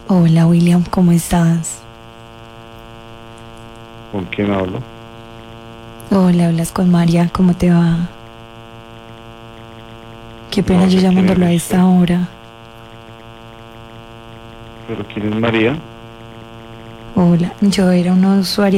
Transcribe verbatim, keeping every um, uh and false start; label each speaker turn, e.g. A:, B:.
A: Hola William, ¿cómo estás?
B: ¿Con quién hablo?
A: Hola, hablas con María, ¿cómo te va? Qué pena
B: No
A: yo
B: sé quién
A: llamándolo a
B: eres tú.
A: esta hora.
B: ¿Pero quién es María?
A: Hola, yo era una usuaria